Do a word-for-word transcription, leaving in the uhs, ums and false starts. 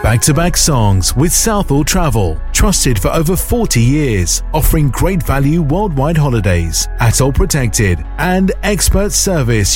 Back-to-back songs with Southall Travel, trusted for over forty years, offering great value worldwide holidays, A T O L protected, and expert service